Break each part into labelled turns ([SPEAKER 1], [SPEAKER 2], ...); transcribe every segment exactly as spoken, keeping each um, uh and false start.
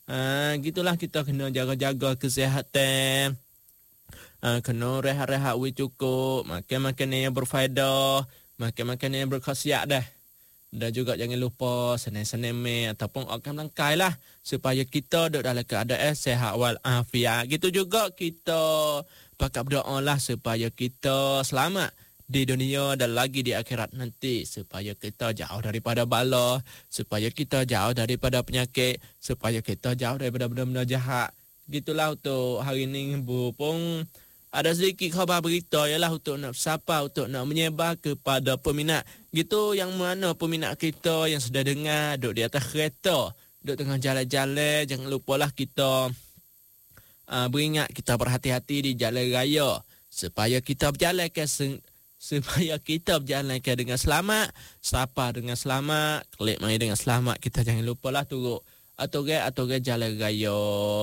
[SPEAKER 1] Ha, gitulah kita kena jaga-jaga kesihatan. Ha, kena rehat-rehat we cukup, makan makanan yang berfaedah, makan makanan yang berkhasiat dah. Dan juga jangan lupa senang-senang meh ataupun akan melangkai lah supaya kita duduk dalam keadaan sehat walafiat. Gitu juga kita pakat berdoa lah supaya kita selamat di dunia dan lagi di akhirat nanti, supaya kita jauh daripada bala, supaya kita jauh daripada penyakit, supaya kita jauh daripada benda-benda jahat. Gitulah untuk hari ini Bu Pung. Ada sedikit khabar berita ialah untuk nak sapa, untuk nak menyebar kepada peminat. Gitu yang mana peminat kita yang sudah dengar duduk di atas kereta, duduk tengah jalan-jalan, jangan lupalah kita uh, beringat kita berhati-hati di jalan raya supaya kita berjalan ke sen- supaya kita berjalan ke dengan selamat, sapa dengan selamat, klik mai dengan selamat. Kita jangan lupalah turut atau ge atau ge jalan raya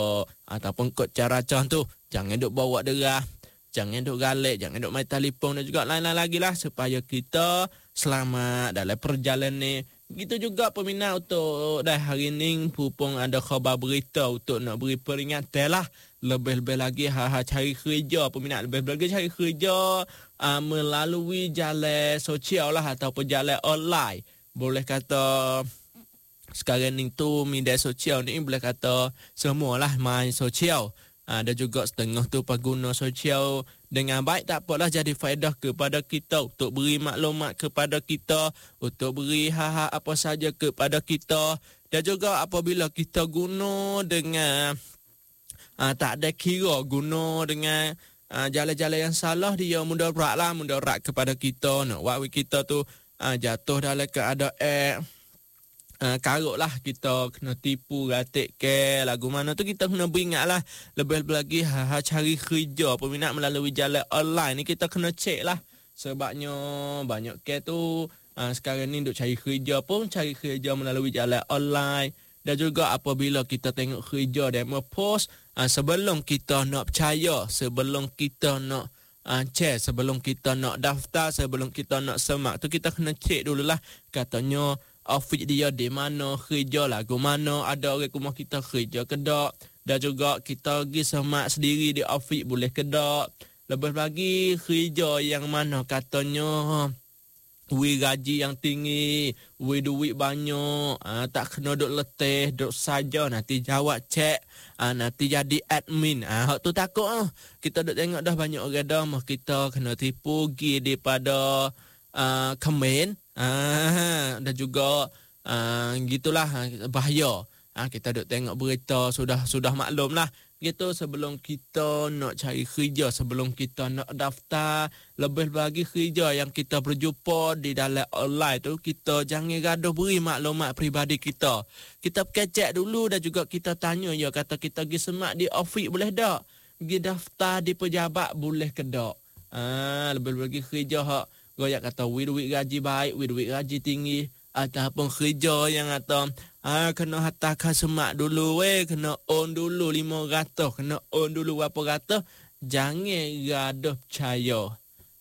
[SPEAKER 1] ataupun kod cara contoh, jangan duk bawa derah, jangan duk galak, jangan duk main telefon dan juga lain-lain lagi lah supaya kita selamat dalam perjalanan ni. Begitu juga peminat untuk dah hari ni Pupung ada khabar berita untuk nak beri peringatan lah. Lebih-lebih lagi ha-ha cari kerja peminat, lebih-lebih lagi cari kerja uh, melalui jalan sosial lah ataupun jalan online. Boleh kata sekarang ni tu media sosial ni boleh kata semualah main sosial. Ada juga setengah tu pengguna sosial dengan baik, tak apalah jadi faedah kepada kita, untuk beri maklumat kepada kita, untuk beri hak-hak apa saja kepada kita. Dan juga apabila kita guna dengan uh, tak ada kira, guna dengan uh, jalan-jalan yang salah, dia mudarat lah, mudarat kepada kita. Nak buat kita tu uh, jatuh dalam keadaan Uh, karut lah, kita kena tipu ratik ke lagu mana tu, kita kena beringat lah. Lebih lagi ha, ha, cari kerja peminat melalui jalan online ni kita kena cek lah. Sebabnya banyak ke tu uh, sekarang ni duk cari kerja pun cari kerja melalui jalan online. Dan juga apabila kita tengok kerja demo post, uh, sebelum kita nak percaya, sebelum kita nak uh, cek, sebelum kita nak daftar, sebelum kita nak semak tu, kita kena cek dululah katanya office dia di mana, kerja lagu mana, ada orang rumah kita kerja ke tak, dan juga kita pergi semak sendiri di office boleh ke tak. Lebih lagi kerja yang mana katanya we gaji yang tinggi, we duit banyak, uh, tak kena duk letih, duk saja nanti jawab cek, uh, nanti jadi admin. Ah, uh, tu takut ah. Uh. Kita duk tengok dah banyak orang dah mah kita kena tipu pergi daripada uh, komen. Ah, dan juga ah, gitulah bahaya. Ah, kita duk tengok berita sudah sudah maklum lah. Gitu sebelum kita nak cari kerja, sebelum kita nak daftar, lebih lagi kerja yang kita berjumpa di dalam online tu, kita jangan gaduh beri maklumat peribadi kita. Kita kecek dulu dan juga kita tanya, ya kata kita pergi semak di office boleh tak? Pergi daftar di pejabat boleh ke tak? Ah, lebih lagi kerja hak goyak kata we duit gaji baik, we duit gaji tinggi, ataupun kerja yang kata ah, kena hantarkan semak dulu weh, kena on dulu lima ratus, kena on dulu berapa ratus. Jangan gaduh percaya.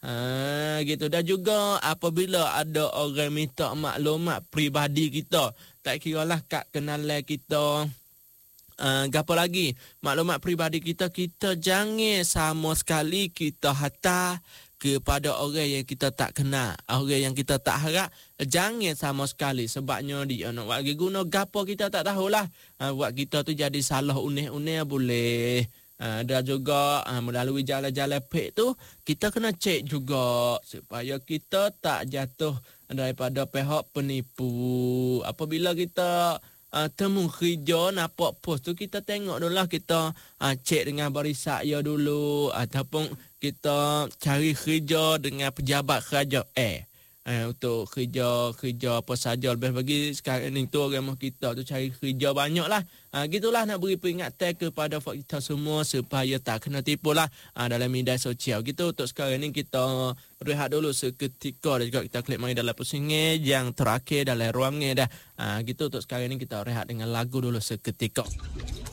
[SPEAKER 1] Ah, gitu. Dan juga apabila ada orang minta maklumat peribadi kita, tak kiralah kat kenalan kita, uh, gapo lagi, maklumat peribadi kita, kita jangan sama sekali kita hantar kepada orang yang kita tak kenal, orang yang kita tak harap. Jangan sama sekali, sebabnya dia nak buat guna gapo kita tak tahulah. Uh, buat kita tu jadi salah unih-unih boleh. Uh, dan juga uh, melalui jalan-jalan fake tu, kita kena cek juga supaya kita tak jatuh daripada pihak penipu. Apabila kita uh, temu kerja, nampak post tu, kita tengok dulu lah, kita uh, cek dengan barisan ya dulu, ataupun kita cari kerja dengan pejabat kerajaan eh eh untuk kerja-kerja apa saja. Lebih bagi sekarang ni tu orang kita tu cari kerja banyak lah. Ha, gitulah nak beri peringatan kepada kita semua supaya tak kena tipu lah ha, dalam media sosial. Gitu untuk sekarang ni kita rehat dulu seketika dan juga kita klik main dalam pusingan yang terakhir dalam ruangnya dah. Ha, gitu untuk sekarang ni kita rehat dengan lagu dulu seketika.